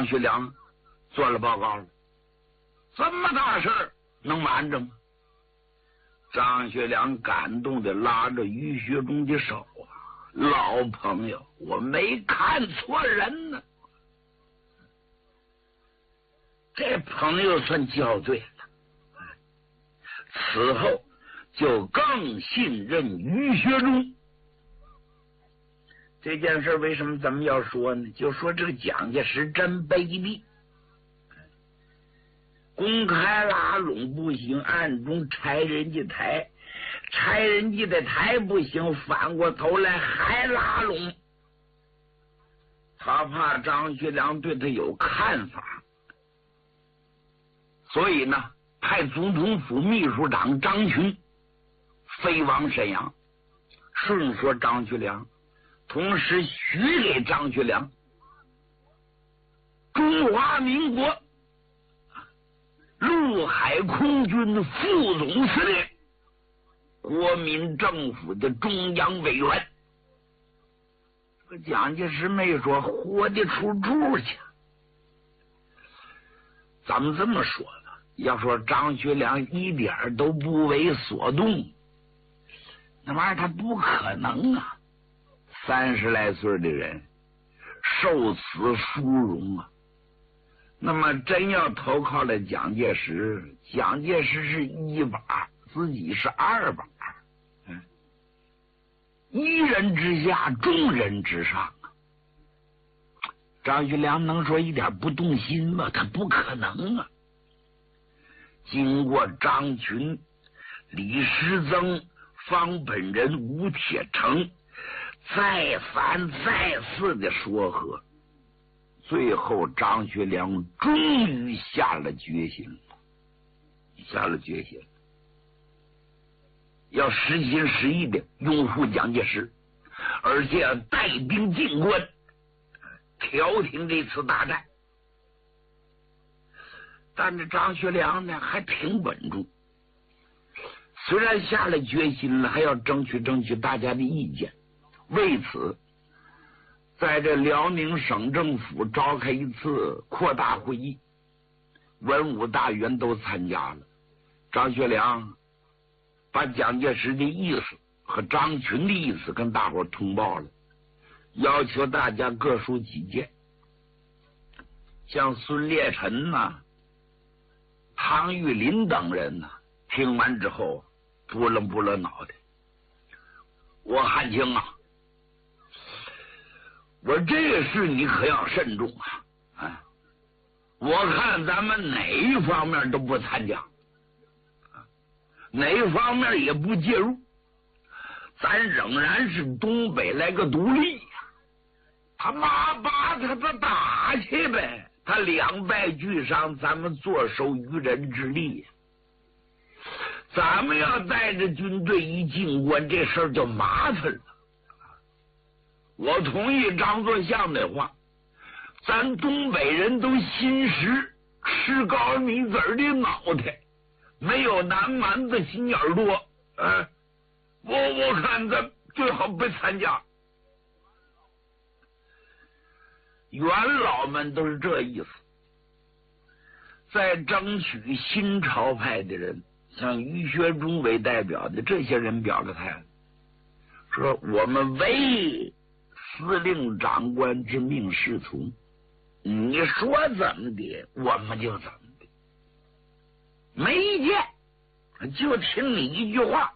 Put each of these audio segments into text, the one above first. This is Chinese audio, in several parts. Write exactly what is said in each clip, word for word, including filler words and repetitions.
张学良做了报告了，这么大事儿能瞒着吗？张学良感动的拉着于学忠的手啊，老朋友，我没看错人呢。这朋友算交对了，此后就更信任于学忠。这件事为什么咱们要说呢？就说这个蒋介石真卑鄙，公开拉拢不行，暗中拆人家台，拆人家的台不行，反过头来还拉拢。他怕张学良对他有看法，所以呢，派总统府秘书长张群飞往沈阳，顺说张学良，同时许给张学良中华民国陆海空军副总司令，国民政府的中央委员。这个蒋介石没说，活得出处去。咱们这么说吧，要说张学良一点都不为所动，那玩意儿他不可能啊！三十来岁的人受此殊荣啊！那么真要投靠了蒋介石，蒋介石是一把，自己是二把，嗯，一人之下，众人之上啊！张学良能说一点不动心吗？他不可能啊！经过张群、李时增、方本人、吴铁城再三再四的说和，最后张学良终于下了决心了，下了决心，要实心实意的拥护蒋介石，而且要带兵进关，调停这次大战。但是张学良呢还挺稳重，虽然下了决心了，还要争取争取大家的意见。为此，在这辽宁省政府召开一次扩大会议，文武大员都参加了。张学良把蒋介石的意思和张群的意思跟大伙通报了，要求大家各抒己见。像孙烈臣呐、啊、汤玉麟等人呐、啊，听完之后拨楞拨楞脑袋。我汉卿啊，我这个事你可要慎重啊！啊，我看咱们哪一方面都不参加，哪一方面也不介入，咱仍然是东北来个独立呀！他妈把他的打去呗，他两败俱伤，咱们坐收渔人之利。咱们要带着军队一进关，这事儿就麻烦了。我同意张作相的话，咱东北人都心实，吃高米子儿的脑袋，没有南蛮子心眼儿多。啊，我我看咱最好别参加。元老们都是这意思，在争取新潮派的人，像于学忠为代表的这些人表了态，说我们唯司令长官之命是从，你说怎么的我们就怎么的，没意见，就听你一句话。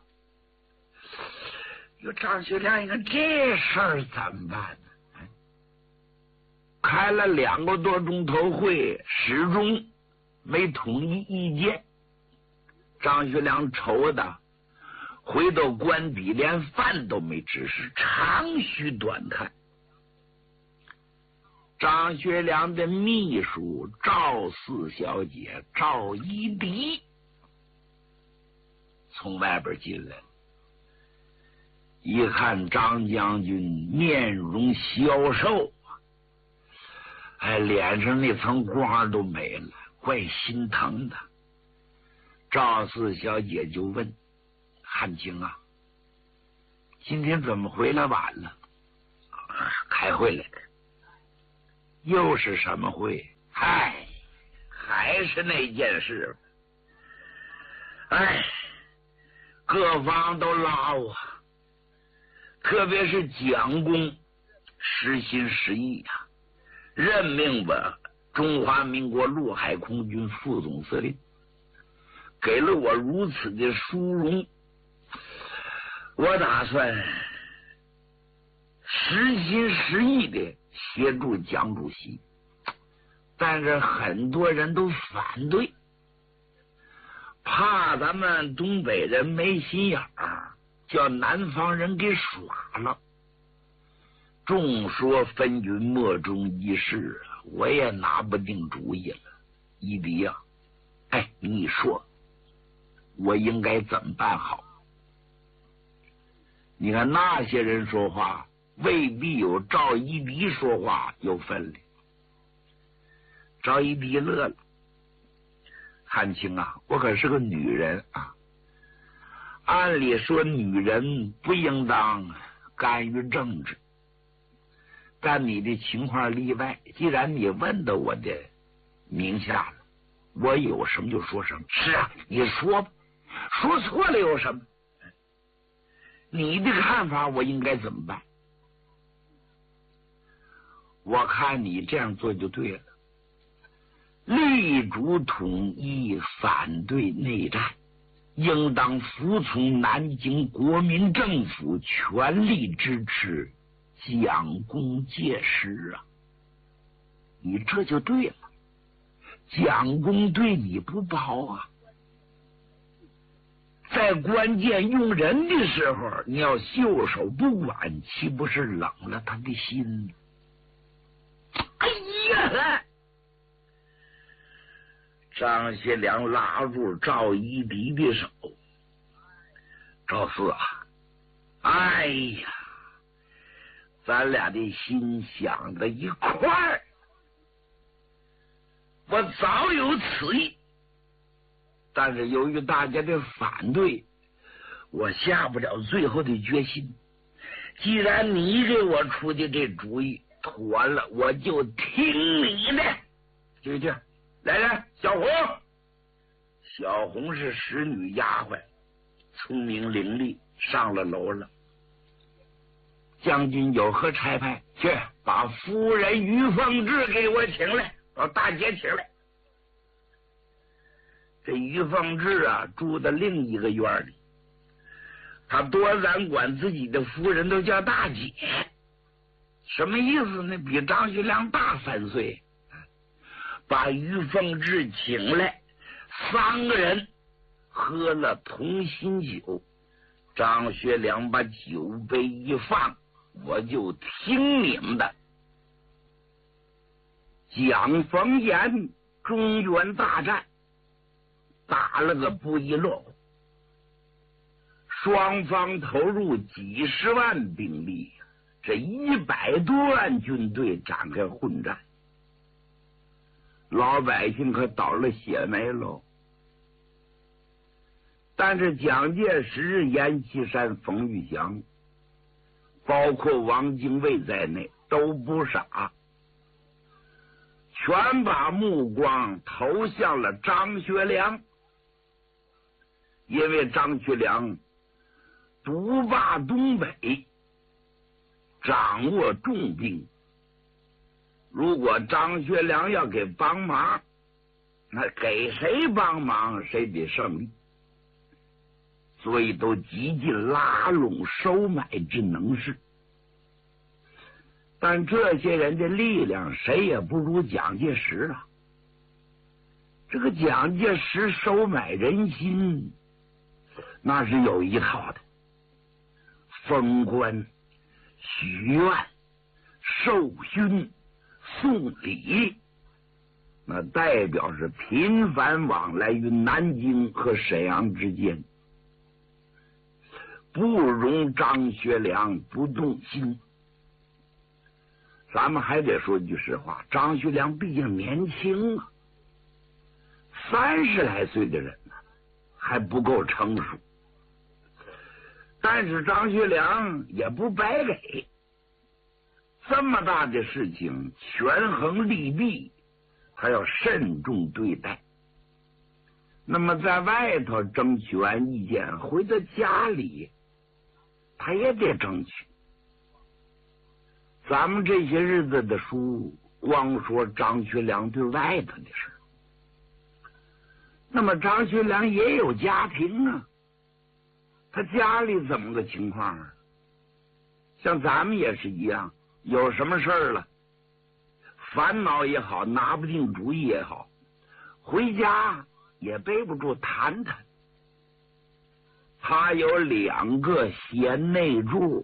有张学良一看这事儿怎么办呢？开了两个多钟头会，始终没统一意见。张学良愁的回到官邸，连饭都没吃，是长吁短叹。张学良的秘书赵四小姐赵一荻从外边进来，一看张将军面容消瘦，哎，脸上那层光都没了，怪心疼的。赵四小姐就问汉卿啊，今天怎么回来晚了？啊，开会来的。又是什么会？ 嗨，还是那件事。哎，各方都拉我，特别是蒋公实心实意呀、啊，任命我中华民国陆海空军副总司令，给了我如此的殊荣。我打算实心实意的协助蒋主席，但是很多人都反对，怕咱们东北人没心眼儿，叫南方人给耍了。众说纷纭，莫衷一是啊，我也拿不定主意了。一迪呀、啊，哎，你说我应该怎么办好？你看那些人说话未必有赵一迪说话有分量。赵一迪乐了，汉卿啊，我可是个女人啊，按理说女人不应当干预政治，但你的情况例外，既然你问到我的名下了，我有什么就说什么。是啊，你说吧，说错了有什么？你的看法我应该怎么办？我看你这样做就对了，力主统一，反对内战，应当服从南京国民政府，全力支持蒋公介石啊！你这就对了，蒋公对你不薄啊，在关键用人的时候，你要袖手不管，岂不是冷了他的心？哎呀！张学良拉住赵一迪的手，赵四啊，哎呀，咱俩的心想在一块儿，我早有此意，但是由于大家的反对，我下不了最后的决心。既然你给我出的这主意妥了，我就听你的。去去，来人，小红。小红是使女丫鬟，聪明伶俐，上了楼了。将军有何差派？去把夫人于凤至给我请来，把大姐请来。这于凤至啊，住在另一个院里，他多咱管自己的夫人都叫大姐，什么意思呢？比张学良大三岁。把于凤至请来，三个人喝了同心酒。张学良把酒杯一放，我就听你们的。蒋逢岩中原大战打了个不亦乐乎，双方投入几十万兵力，这一百多万军队展开混战，老百姓可倒了血霉喽。但是蒋介石、阎锡山、冯玉祥，包括王精卫在内都不傻，全把目光投向了张学良。因为张学良独霸东北，掌握重兵，如果张学良要给帮忙，那给谁帮忙谁得胜利，所以都极尽拉拢收买之能事。但这些人的力量谁也不如蒋介石啊。这个蒋介石收买人心，那是有一套的，封官、许愿、授勋、送礼，那代表是频繁往来于南京和沈阳之间，不容张学良不动心。咱们还得说句实话，张学良毕竟年轻啊，三十来岁的人呢，还不够成熟。但是张学良也不白给，这么大的事情权衡利弊， 他要慎重对待。那么在外头争取完意见，回到家里他也得争取。咱们这些日子的书光说张学良对外头的事，那么张学良也有家庭啊，他家里怎么个情况啊？像咱们也是一样，有什么事儿了，烦恼也好，拿不定主意也好，回家也背不住谈谈。他有两个贤内助，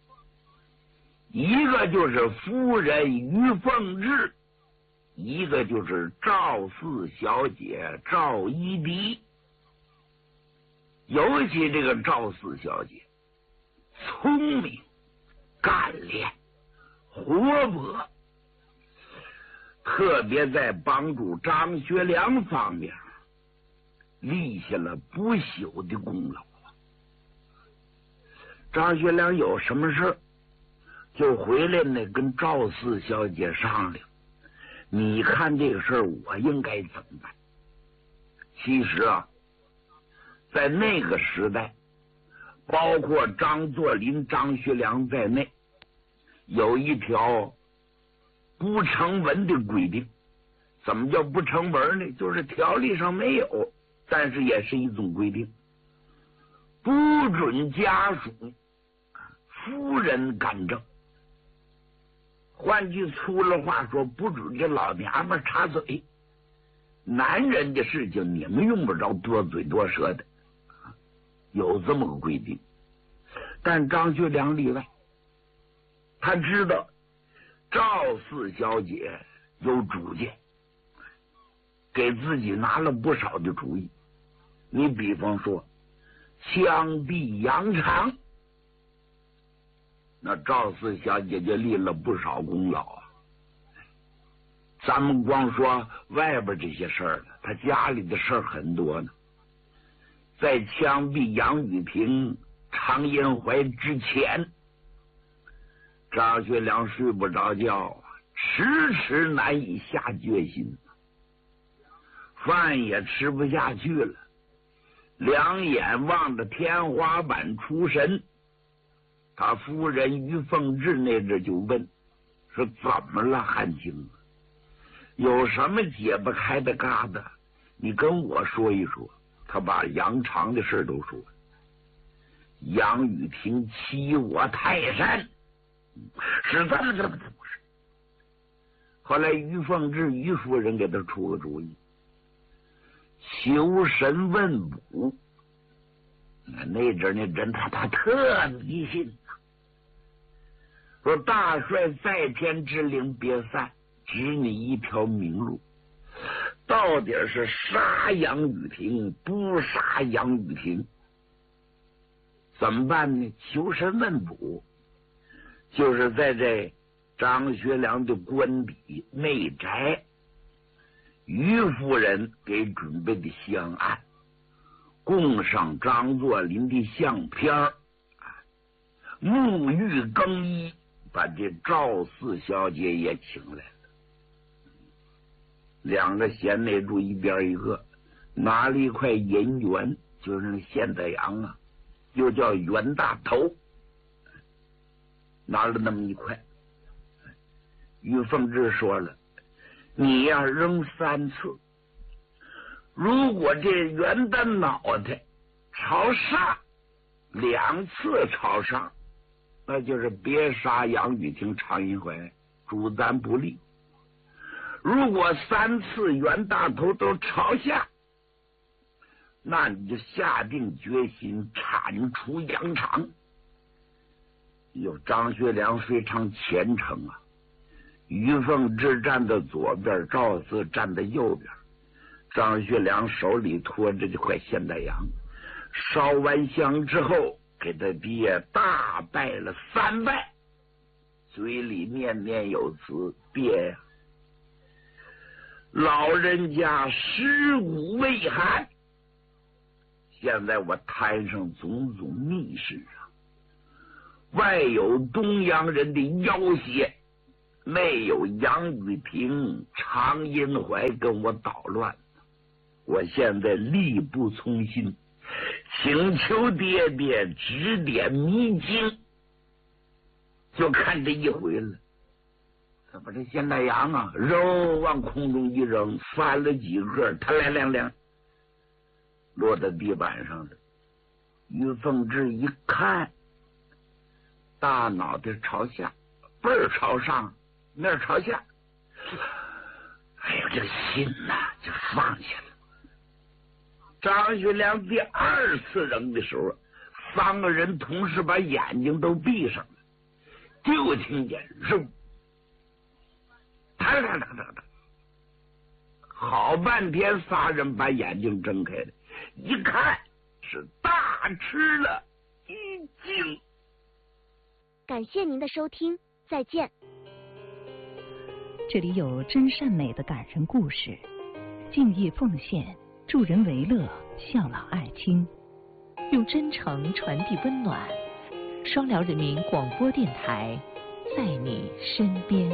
一个就是夫人于凤至，一个就是赵四小姐赵一荻。尤其这个赵四小姐聪明干练活泼，特别在帮助张学良方面立下了不朽的功劳。张学良有什么事就回来呢，跟赵四小姐商量，你看这个事儿我应该怎么办？其实啊，在那个时代，包括张作霖、张学良在内，有一条不成文的规定。怎么叫不成文呢？就是条例上没有，但是也是一种规定，不准家属夫人干政。换句粗了话说，不准这老娘们插嘴，男人的事情你们用不着多嘴多舌的，有这么个规定。但张学良例外，他知道赵四小姐有主见，给自己拿了不少的主意。你比方说枪毙杨常，那赵四小姐就立了不少功劳啊。咱们光说外边这些事儿了，他家里的事儿很多呢。在枪毙杨宇平、常延怀之前，张学良睡不着觉，迟迟难以下决心，饭也吃不下去了，两眼望着天花板出神。他夫人于凤至那阵就问说，怎么了汉卿，有什么解不开的疙瘩，你跟我说一说。他把杨常的事都说了。杨宇霆欺我泰山，是这么这么回事。后来于凤至于夫人给他出个主意，求神问卜。那阵那人他他特迷信，说大帅在天之灵别散，指你一条明路，到底是杀杨宇霆不杀杨宇霆，怎么办呢？求神问卜，就是在这张学良的官邸内宅，于夫人给准备的香案，供上张作霖的相片，沐浴更衣，把这赵四小姐也请来了。两个贤内助一边一个，拿了一块银元，就是那现代洋啊，又叫袁大头，拿了那么一块。于凤至说了，你要扔三次，如果这袁的脑袋朝上，两次朝上，那就是别杀杨宇霆、常延怀，主咱不利。如果三次袁大头都朝下，那你就下定决心铲除杨常。有张学良非常虔诚啊，于凤至站在左边，赵四站在右边，张学良手里托着这块现代洋，烧完香之后给他爹大拜了三拜，嘴里念念有词，爹呀，老人家尸骨未寒，现在我摊上种种密事啊，外有东洋人的要挟， 没有杨玉婷、常银怀跟我捣乱，我现在力不从心，请求爹爹指点迷津，就看这一回了。他把这咸蛋羊啊，肉往空中一扔，翻了几个，他来亮亮，落在地板上了。于凤至一看，大脑袋朝下，背儿朝上，面朝下，哎呦，这个心呐、啊、就放下了。张学良第二次扔的时候，三个人同时把眼睛都闭上了，就听见肉，哒哒哒哒哒，好半天，仨人把眼睛睁开了，一看是大吃了一惊。 感谢您的收听，再见。 这里有真善美的感人故事，敬业奉献，助人为乐，孝老爱亲，用真诚传递温暖。双辽人民广播电台，在你身边。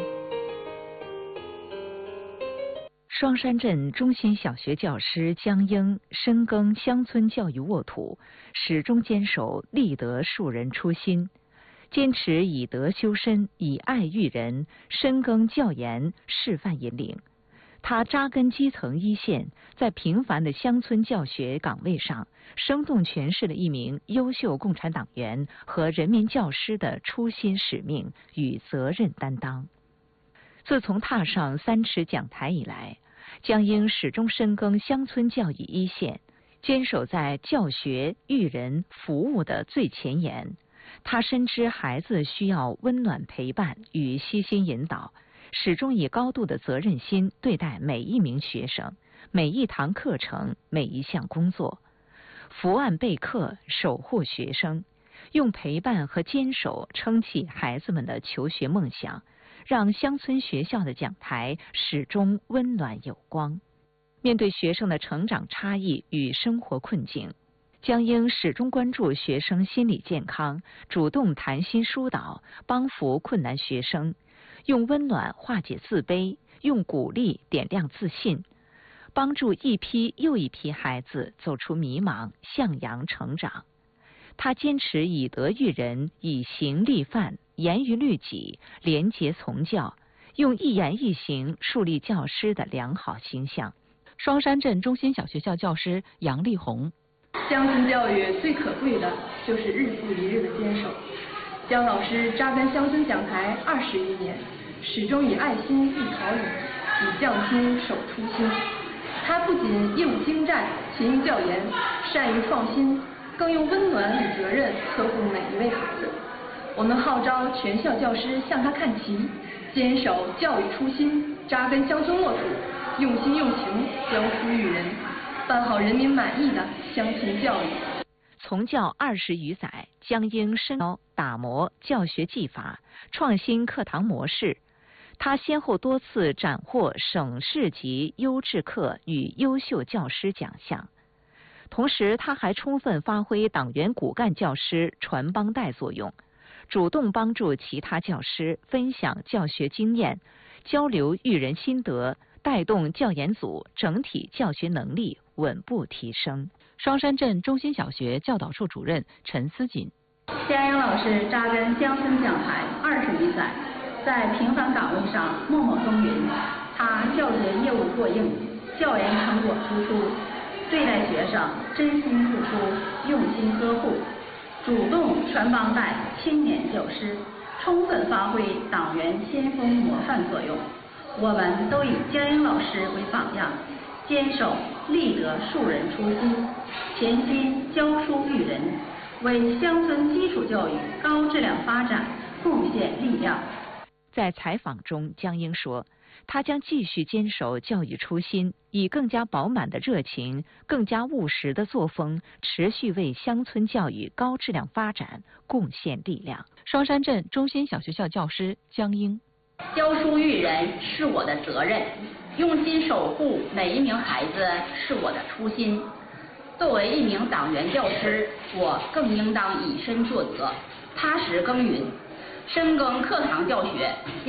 双山镇中心小学教师江英深耕乡村教育沃土，始终坚守立德树人初心，坚持以德修身，以爱育人，深耕教研，示范引领。他扎根基层一线，在平凡的乡村教学岗位上，生动诠释了一名优秀共产党员和人民教师的初心使命与责任担当。自从踏上三尺讲台以来，江英始终深耕乡村教育一线，坚守在教学、育人、服务的最前沿。他深知孩子需要温暖陪伴与悉心引导，始终以高度的责任心对待每一名学生、每一堂课程、每一项工作，伏案备课，守护学生，用陪伴和坚守撑起孩子们的求学梦想，让乡村学校的讲台始终温暖有光。面对学生的成长差异与生活困境，江英始终关注学生心理健康，主动谈心疏导，帮扶困难学生，用温暖化解自卑，用鼓励点亮自信，帮助一批又一批孩子走出迷茫，向阳成长。他坚持以德育人，以行立范，严于律己，廉洁从教，用一言一行树立教师的良好形象。双山镇中心小学校教师杨丽红： 乡村教育最可贵的就是日复一日的坚守。江老师扎根乡村讲台二十余年，始终以爱心育桃李，以匠心守初心。他不仅业务精湛，勤于教研，善于创新，更用温暖与责任呵护每一位孩子。我们号召全校教师向他看齐，坚守教育初心，扎根乡村沃土，用心用情，教书育人，办好人民满意的乡村教育。 从教二十余载，江英深耕打磨教学技法，创新课堂模式。他先后多次斩获省市级优质课与优秀教师奖项。同时，他还充分发挥党员骨干教师传帮带作用，主动帮助其他教师分享教学经验，交流育人心得，带动教研组整体教学能力稳步提升。双山镇中心小学教导处主任陈思锦： 江英老师扎根乡村讲台二十余载，在平凡岗位上默默耕耘。他教学业务过硬，教研成果突出，对待学生真心付出，用心呵护，主动传帮带，青年教师，充分发挥党员先锋模范作用。我们都以江英老师为榜样，坚守立德树人初心，潜心教书育人，为乡村基础教育高质量发展贡献力量。 在采访中，江英说，他将继续坚守教育初心，以更加饱满的热情、更加务实的作风，持续为乡村教育高质量发展贡献力量。双山镇中心小学校教师江英： 教书育人是我的责任，用心守护每一名孩子是我的初心。作为一名党员教师，我更应当以身作则，踏实耕耘，深耕课堂教学。